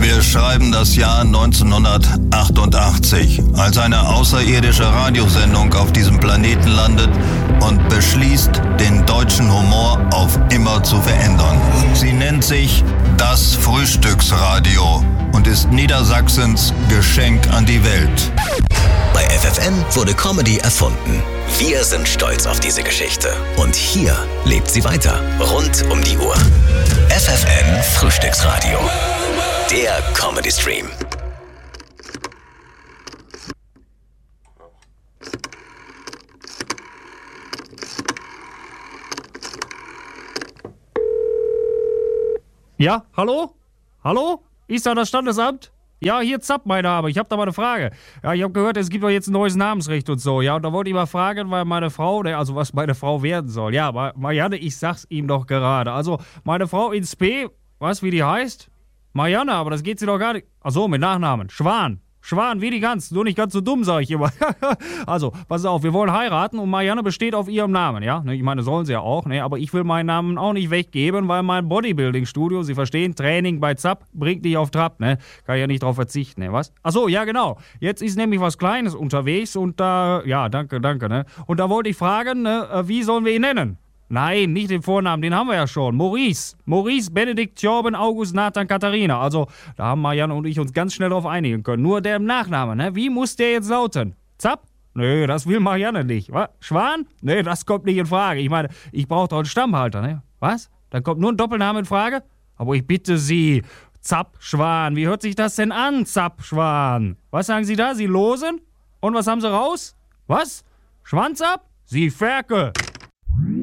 Wir schreiben das Jahr 1988, als eine außerirdische Radiosendung auf diesem Planeten landet und beschließt, den deutschen Humor auf immer zu verändern. Sie nennt sich das Frühstücksradio und ist Niedersachsens Geschenk an die Welt. Bei FFN wurde Comedy erfunden. Wir sind stolz auf diese Geschichte. Und hier lebt sie weiter. Rund um die Uhr. FFN Frühstücksradio. Der Comedy Stream. Ja, hallo? Hallo? Ist da das Standesamt? Ja, hier Zapp, mein Name. Ich habe da mal eine Frage. Ja, ich habe gehört, es gibt doch jetzt ein neues Namensrecht und so. Ja, und da wollte ich mal fragen, weil meine Frau, also was meine Frau werden soll. Ja, Marianne, ich sag's ihm doch gerade. Also, meine Frau ins P, weißt du, wie die heißt? Marianne, aber das geht sie doch gar nicht. Ach so, mit Nachnamen. Schwan. Schwan, wie die Gans. Nur nicht ganz so dumm, sag ich immer. Also, pass auf, wir wollen heiraten und Marianne besteht auf ihrem Namen, ja? Ich meine, sollen sie ja auch, ne? Aber ich will meinen Namen auch nicht weggeben, weil mein Bodybuilding-Studio, Sie verstehen, Training bei Zapp bringt dich auf Trab, ne? Kann ich ja nicht drauf verzichten, ne? Was? Ach so, ja, genau. Jetzt ist nämlich was Kleines unterwegs und da, ja, danke, ne? Und da wollte ich fragen, ne, wie sollen wir ihn nennen? Nein, nicht den Vornamen, den haben wir ja schon. Maurice. Maurice, Benedikt, Jorben, August, Nathan, Katharina. Also, da haben Marianne und ich uns ganz schnell drauf einigen können. Nur der Nachname, ne? Wie muss der jetzt lauten? Zapp? Nö, das will Marianne nicht. Was? Schwan? Nee, das kommt nicht in Frage. Ich meine, ich brauche doch einen Stammhalter, ne? Was? Dann kommt nur ein Doppelname in Frage? Aber ich bitte Sie, Zapp, Schwan. Wie hört sich das denn an, Zapp, Schwan? Was sagen Sie da? Sie losen? Und was haben Sie raus? Was? Schwanz ab? Sie Ferkel.